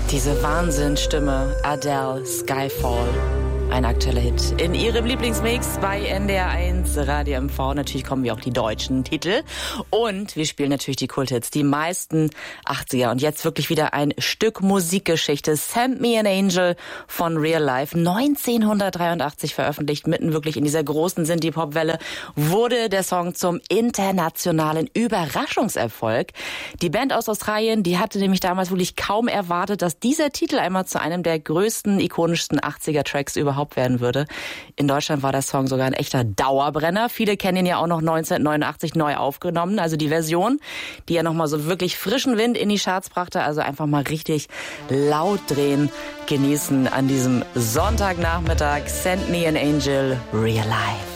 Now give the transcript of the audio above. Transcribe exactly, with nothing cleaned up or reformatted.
Diese Wahnsinnsstimme, Adele, Skyfall. Ein aktueller Hit in Ihrem Lieblingsmix bei N D R eins Radio M V. Natürlich kommen wir auch die deutschen Titel. Und wir spielen natürlich die Kulthits, die meisten achtziger. Und jetzt wirklich wieder ein Stück Musikgeschichte. Send Me an Angel von Real Life. neunzehnhundertdreiundachtzig veröffentlicht, mitten wirklich in dieser großen Synthie-Pop-Welle, wurde der Song zum internationalen Überraschungserfolg. Die Band aus Australien, die hatte nämlich damals wirklich kaum erwartet, dass dieser Titel einmal zu einem der größten, ikonischsten achtziger-Tracks überhaupt werden würde. In Deutschland war der Song sogar ein echter Dauerbrenner. Viele kennen ihn ja auch noch neunzehnhundertneunundachtzig neu aufgenommen. Also die Version, die ja nochmal so wirklich frischen Wind in die Charts brachte. Also einfach mal richtig laut drehen, genießen an diesem Sonntagnachmittag. Send Me an Angel, Real Life.